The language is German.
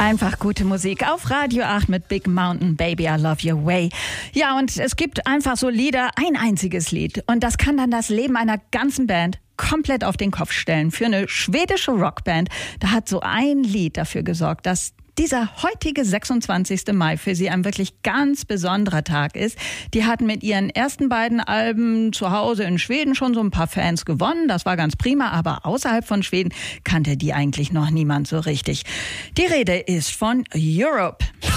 Einfach gute Musik auf Radio 8 mit Big Mountain, Baby, I Love Your Way. Ja, und es gibt einfach so Lieder, ein einziges Lied. Und das kann dann das Leben einer ganzen Band komplett auf den Kopf stellen. Für eine schwedische Rockband, da hat so ein Lied dafür gesorgt, dass dieser heutige 26. Mai für sie ein wirklich ganz besonderer Tag ist. Die hatten mit ihren ersten beiden Alben zu Hause in Schweden schon so ein paar Fans gewonnen. Das war ganz prima, aber außerhalb von Schweden kannte die eigentlich noch niemand so richtig. Die Rede ist von Europe.